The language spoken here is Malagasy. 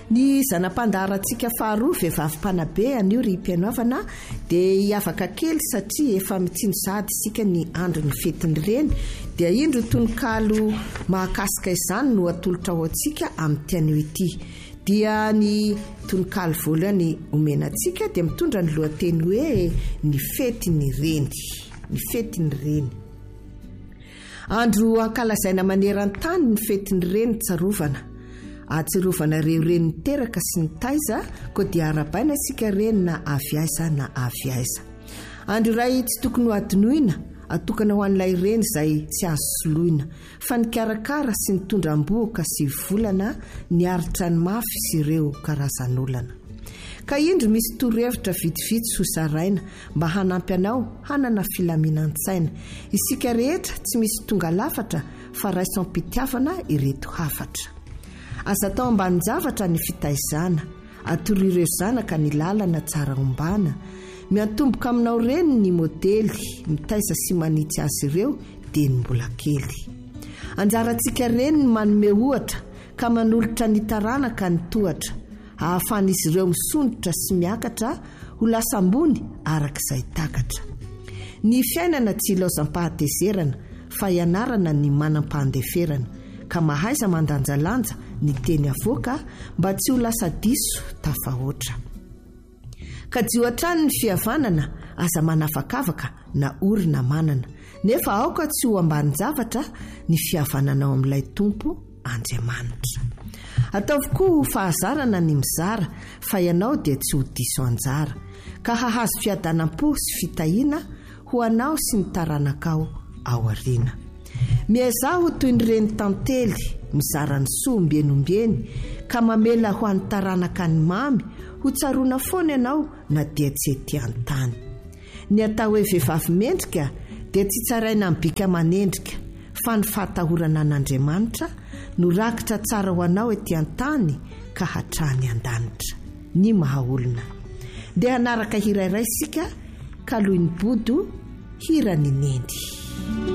Ny zanam-pandaharantsika faharoa vehivavy mpanabe anio ry mpianaovana dia hiavaka kely satria efa mitsinjady isika ny andro ny fetiny reny dia indro tononkalo mahakasika izany no atolotra ao antsika amin'ity anio ity. Dia ny tononkalo voalohany omenantsika dia mitondra ny lohateny hoe ny fetiny reny. Ny fetiny reny. Andro ankalazaina maneran-tany ny fetiny reny tsarovana. Atsirovana reo reny teraka sy ny taiza ko dia arabaina sika reny na avy aiza na avy aiza. Andro iray tsy tokony ho adinoina atokana ho an'ilay reny izay tsy azo soloina fa ny karakara sy ny tondram-boka sy volana ny aritra ny mafy sy ireo karazan'olana. Ka indro misy torohevitra vitsivitsy ho zaraina mba hanampy anao hanana filaminan-tsaina. Isika rehetra tsy misy tonga lafatra fa raisom-pitiavana ireto hafatra. Asa tao ambany zavatra ny fitaizana, atoro ireo zanaka ny lalana tsara ombana, miantomboka aminao reny ny modely, mitaiza sy manitsy azy ireo dia ny mbola kely. Anjarantsika reny ny manome ohatra ka manolotra ny taranaka ny tohatra, ahafan'izy ireo misondrotra sy miakatra ho lasa ambony arak'izay takatra. Ny fiainana tsy ilaozam-pahatezerana fa ianarana ny manam-pandeferana, ka mahaiza mandanjalanja ny teny avoaka mba tsy ho lasa diso tafahoatra. Ka jiohatrany ny fihavanana aza manavakavaka na orina manana, nefa aoka tsy ho ambany zavatra ny fihavananao amin'ilay tompo Andriamanitra. Ataovy ho fahazarana ny mizara fa ianao dia tsy ho diso anjara, ka hahazo fiadanam-po sy fitahiana ho anao sy ny taranakao ao ariana. Miazaho toy ny reny tantely mizara ny sombenombeny ka mamela ho an'ny taranaka ny mamy ho tsaroana foana ianao na dia tsy ety an-tany. Ny atao hoe vehivavy mendrika dia tsy tsaraina amin'ny bika manendrika fa ny fahatahorana an'Andriamanitra no rakitra tsara ho anao ety an-tany ka hatrany an-danitra. Ny mahaolona dia hanaraka hirairay sika ka lohin'ny bodo hirany nendy.